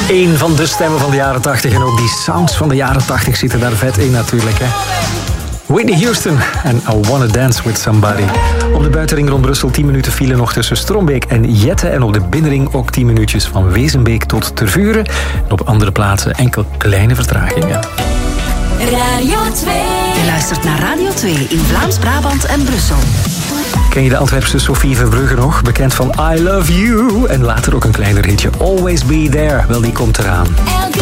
Eén van de stemmen van de jaren 80 en ook die sounds van de jaren 80 zitten daar vet in natuurlijk, hè. Whitney Houston en I Wanna Dance With Somebody. Op de buitenring rond Brussel 10 minuten file nog tussen Strombeek en Jette. En op de binnenring ook 10 minuutjes van Wezenbeek tot Tervuren. En op andere plaatsen enkel kleine vertragingen. Radio 2. Je luistert naar Radio 2 in Vlaams-Brabant en Brussel. Ken je de Antwerpse Sophie Verbrugge nog? Bekend van I Love You. En later ook een kleiner hitje Always Be There. Wel, die komt eraan.